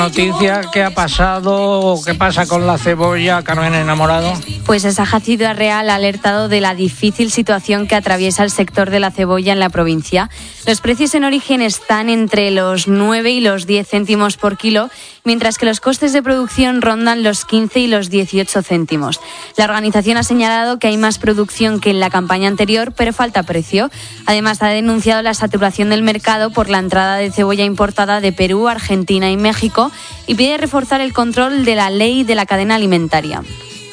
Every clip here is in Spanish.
Noticia, ¿qué ha pasado? ¿Qué pasa con la cebolla, Carmen Enamorado? Pues Saja Ciudad Real ha alertado de la difícil situación que atraviesa el sector de la cebolla en la provincia. Los precios en origen están entre los 9 y los 10 céntimos por kilo, mientras que los costes de producción rondan los 15 y los 18 céntimos. La organización ha señalado que hay más producción que en la campaña anterior, pero falta precio. Además, ha denunciado la saturación del mercado por la entrada de cebolla importada de Perú, Argentina y México, y pide reforzar el control de la ley de la cadena alimentaria.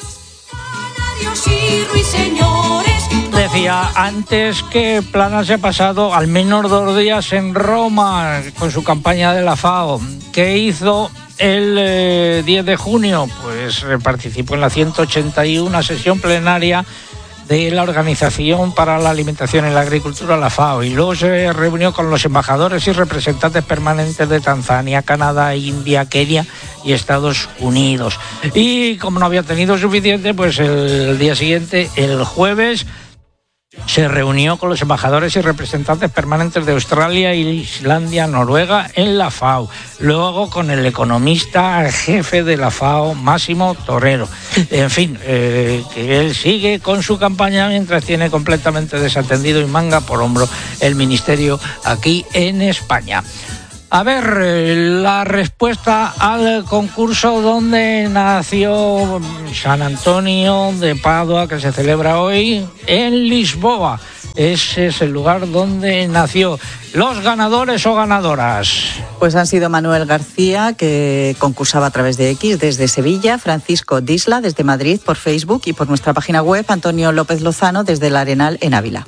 Decía antes que Planas se ha pasado al menos 2 días en Roma con su campaña de la FAO. ¿Qué hizo el 10 de junio? Pues participó en la 181 sesión plenaria de la Organización para la Alimentación y la Agricultura, la FAO, y luego se reunió con los embajadores y representantes permanentes de Tanzania, Canadá, India, Kenia y Estados Unidos. Y como no había tenido suficiente, pues el día siguiente, el jueves, se reunió con los embajadores y representantes permanentes de Australia, Islandia, Noruega en la FAO. Luego con el economista jefe de la FAO, Máximo Torero. En fin, que él sigue con su campaña mientras tiene completamente desatendido y manga por hombro el ministerio aquí en España. A ver, la respuesta al concurso donde nació San Antonio de Padua, que se celebra hoy en Lisboa. Ese es el lugar donde nació. ¿Los ganadores o ganadoras? Pues han sido Manuel García, que concursaba a través de X desde Sevilla, Francisco Disla desde Madrid por Facebook y por nuestra página web, Antonio López Lozano desde El Arenal en Ávila.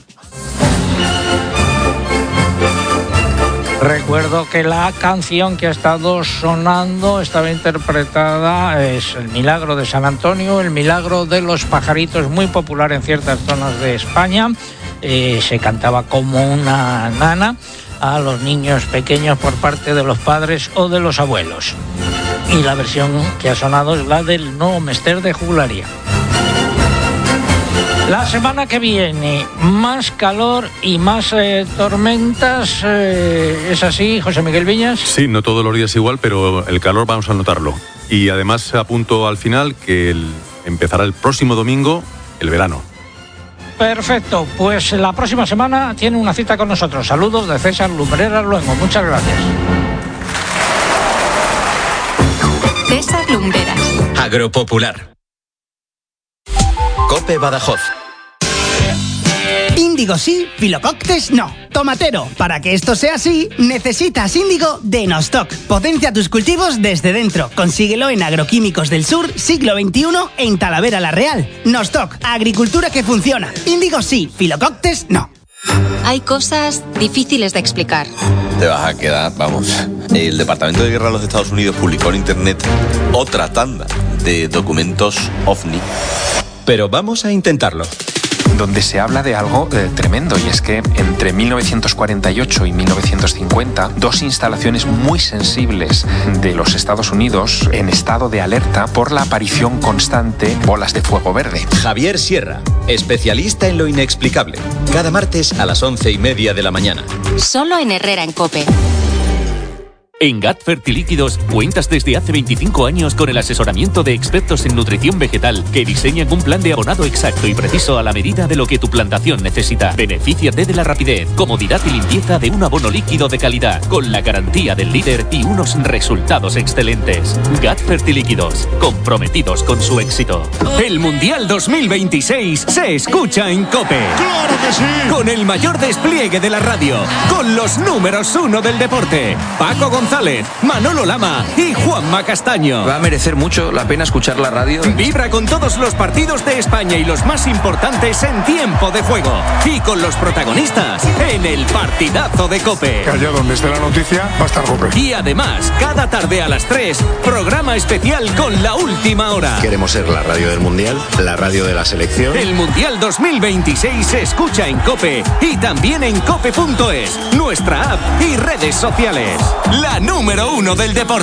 Recuerdo que la canción que ha estado sonando estaba interpretada, es El Milagro de San Antonio, El Milagro de los Pajaritos, muy popular en ciertas zonas de España. Se cantaba como una nana a los niños pequeños por parte de los padres o de los abuelos. Y la versión que ha sonado es la del No Mester de Juglaría. La semana que viene, más calor y más tormentas. ¿Es así, José Miguel Viñas? Sí, no todos los días igual, pero el calor vamos a notarlo. Y además apunto al final que empezará el próximo domingo el verano. Perfecto, pues la próxima semana tiene una cita con nosotros. Saludos de César Lumbreras Luengo. Muchas gracias. César Lumbreras. Agropopular. COPE Badajoz. Índigo sí, Filococtes no. Tomatero, para que esto sea así, necesitas Índigo de Nostoc. Potencia tus cultivos desde dentro. Consíguelo en Agroquímicos del Sur, siglo XXI, en Talavera la Real. Nostoc, agricultura que funciona. Índigo sí, Filococtes no. Hay cosas difíciles de explicar. Te vas a quedar, vamos. El Departamento de Guerra de los Estados Unidos publicó en internet otra tanda de documentos OVNI. Pero vamos a intentarlo. Donde se habla de algo tremendo, y es que entre 1948 y 1950, 2 instalaciones muy sensibles de los Estados Unidos en estado de alerta por la aparición constante de bolas de fuego verde. Javier Sierra, especialista en lo inexplicable. Cada martes a las 11:30 de la mañana. Solo en Herrera en COPE. En GAT Fertilíquidos cuentas desde hace 25 años con el asesoramiento de expertos en nutrición vegetal que diseñan un plan de abonado exacto y preciso a la medida de lo que tu plantación necesita. Benefíciate de la rapidez, comodidad y limpieza de un abono líquido de calidad, con la garantía del líder y unos resultados excelentes. GAT Fertilíquidos, comprometidos con su éxito. El Mundial 2026 se escucha en COPE. ¡Claro que sí! Con el mayor despliegue de la radio, con los números 1 del deporte. Paco González, Manolo Lama y Juanma Castaño. Va a merecer mucho la pena escuchar la radio. Vibra con todos los partidos de España y los más importantes en tiempo de juego. Y con los protagonistas en el partidazo de COPE. Que allá donde esté la noticia va a estar COPE. Y además, cada tarde a las 3, programa especial con La Última Hora. Queremos ser la radio del Mundial, la radio de la selección. El Mundial 2026 se escucha en COPE y también en cope.es, nuestra app y redes sociales. La número 1 del deporte.